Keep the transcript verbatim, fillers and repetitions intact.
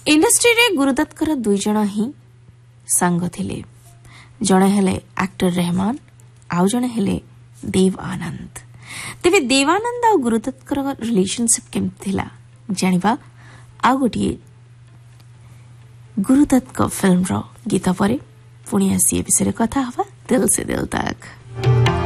Industry रे गुरुदत्तर दुई जण ही सांग थिले जणे हेले एक्टर रहमान आउ जणे हेले देव आनंद। तेबे देवानंद आ गुरुदत्तर रिलेशनशिप केमति थिला जानिबा आ गोटे गुरुदत्त फिल्म रो गीत परे पुणी आसी ए विषय कथा हवा दिल से दिल तक।